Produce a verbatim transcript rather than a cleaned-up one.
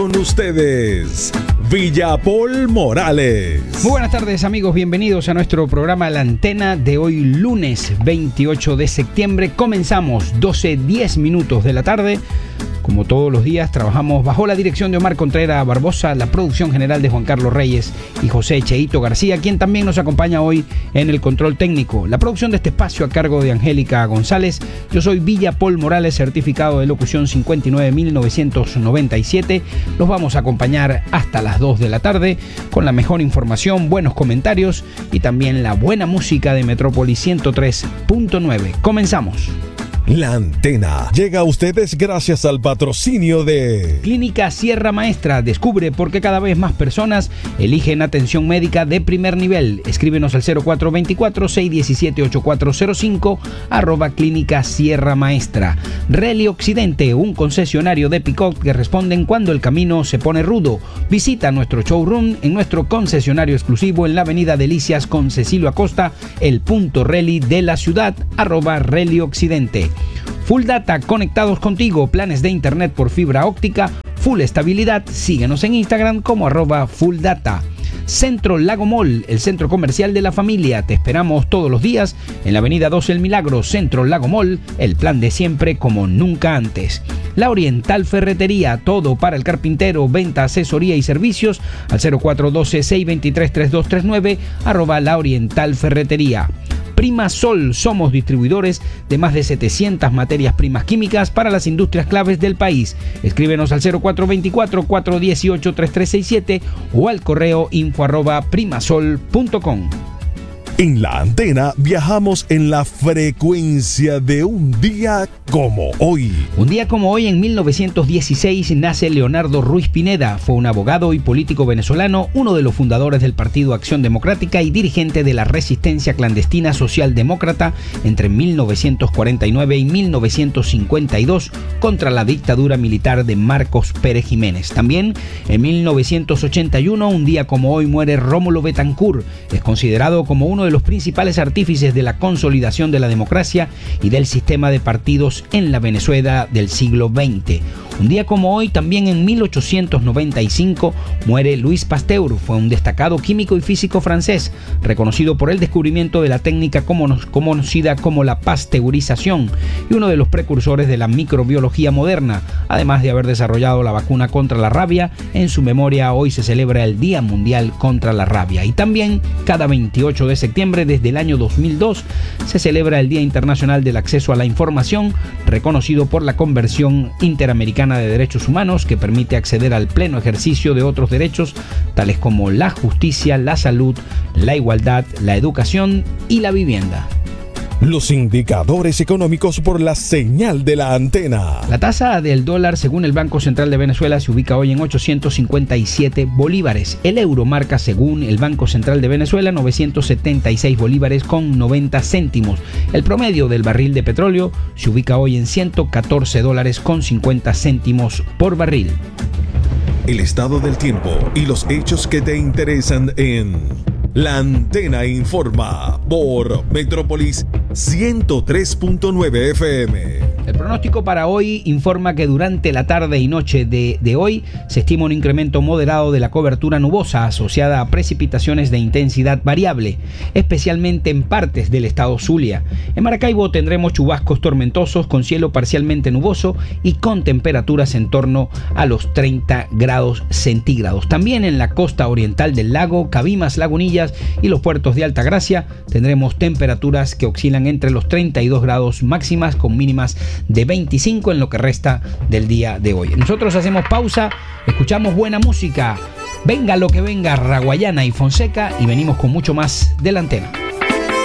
Con ustedes, Villapol Morales. Muy buenas tardes, amigos, bienvenidos a nuestro programa La Antena de hoy lunes veintiocho de septiembre. Comenzamos doce diez minutos de la tarde. Como todos los días, trabajamos bajo la dirección de Omar Contreras Barbosa, la producción general de Juan Carlos Reyes y José Cheito García, quien también nos acompaña hoy en el control técnico. La producción de este espacio a cargo de Angélica González. Yo soy Villapol Morales, certificado de locución cincuenta y nueve mil novecientos noventa y siete. Los vamos a acompañar hasta las dos de la tarde con la mejor información, buenos comentarios y también la buena música de Metrópolis ciento tres punto nueve. Comenzamos. La Antena llega a ustedes gracias al patrocinio de Clínica Sierra Maestra. Descubre por qué cada vez más personas eligen atención médica de primer nivel. Escríbenos al cero cuatro dos cuatro, seis uno siete, ocho cuatro cero cinco, arroba Clínica Sierra Maestra. Rally Occidente, un concesionario de pick-up que responden cuando el camino se pone rudo. Visita nuestro showroom en nuestro concesionario exclusivo en la avenida Delicias con Cecilio Acosta, el punto rally de la ciudad, arroba Rally Occidente. Full Data, conectados contigo, planes de internet por fibra óptica, full estabilidad. Síguenos en Instagram como arroba Full Data. Centro Lago Mall, el centro comercial de la familia. Te esperamos todos los días en la avenida doce El Milagro, Centro Lago Mall, el plan de siempre como nunca antes. La Oriental Ferretería, todo para el carpintero, venta, asesoría y servicios al cero cuatro uno dos, seis dos tres, tres dos tres nueve, arroba La Oriental Ferretería. Prima Sol, somos distribuidores de más de setecientas materias primas químicas para las industrias claves del país. Escríbenos al cero cuatro dos cuatro, cuatro uno ocho, tres tres seis siete o al correo info arroba primasol punto com. En La Antena viajamos en la frecuencia de un día como hoy. Un día como hoy, en mil novecientos dieciséis, nace Leonardo Ruiz Pineda. Fue un abogado y político venezolano, uno de los fundadores del Partido Acción Democrática y dirigente de la resistencia clandestina socialdemócrata entre mil novecientos cuarenta y nueve y mil novecientos cincuenta y dos contra la dictadura militar de Marcos Pérez Jiménez. También en mil novecientos ochenta y uno, un día como hoy, muere Rómulo Betancourt. Es considerado como uno de los principales artífices de la consolidación de la democracia y del sistema de partidos en la Venezuela del siglo veinte. Un día como hoy, también en mil ochocientos noventa y cinco, muere Louis Pasteur. Fue un destacado químico y físico francés, reconocido por el descubrimiento de la técnica conocida como la pasteurización y uno de los precursores de la microbiología moderna, además de haber desarrollado la vacuna contra la rabia. En su memoria, hoy se celebra el Día Mundial contra la Rabia. Y también, cada veintiocho de septiembre desde el año dos mil dos, se celebra el Día Internacional del Acceso a la Información, reconocido por la Convención Interamericana de Derechos Humanos, que permite acceder al pleno ejercicio de otros derechos, tales como la justicia, la salud, la igualdad, la educación y la vivienda. Los indicadores económicos por la señal de La Antena. La tasa del dólar, según el Banco Central de Venezuela, se ubica hoy en ochocientos cincuenta y siete bolívares. El euro marca, según el Banco Central de Venezuela, novecientos setenta y seis bolívares con noventa céntimos. El promedio del barril de petróleo se ubica hoy en ciento catorce dólares con cincuenta céntimos por barril. El estado del tiempo y los hechos que te interesan en La Antena Informa por Metrópolis ciento tres punto nueve F M. El pronóstico para hoy informa que durante la tarde y noche de, de hoy se estima un incremento moderado de la cobertura nubosa asociada a precipitaciones de intensidad variable, especialmente en partes del estado Zulia. En Maracaibo tendremos chubascos tormentosos con cielo parcialmente nuboso y con temperaturas en torno a los treinta grados centígrados. También en la costa oriental del lago, Cabimas, Lagunillas y los puertos de Altagracia tendremos temperaturas que oscilan entre los treinta y dos grados máximas con mínimas de veinticinco en lo que resta del día de hoy. Nosotros hacemos pausa, escuchamos buena música, venga lo que venga, Raguayana y Fonseca, y venimos con mucho más de La Antena.